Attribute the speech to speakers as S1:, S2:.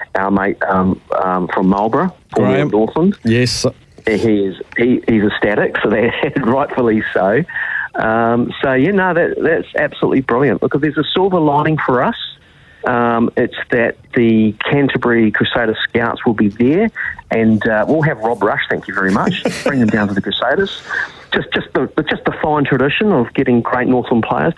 S1: our mate from Marlborough, formerly of Northland.
S2: Yes.
S1: He's ecstatic, so that rightfully so. That's absolutely brilliant. Look, if there's a silver lining for us, it's that the Canterbury Crusader Scouts will be there, and we'll have Rob Rush. Thank you very much. Bring them down to the Crusaders. Just the fine tradition of getting great Northland players